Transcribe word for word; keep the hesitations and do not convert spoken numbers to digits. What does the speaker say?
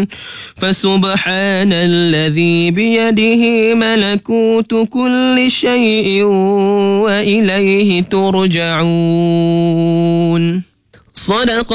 فسبحان الذي بيده ملكوت كل شيء وإليه ترجعون. صدق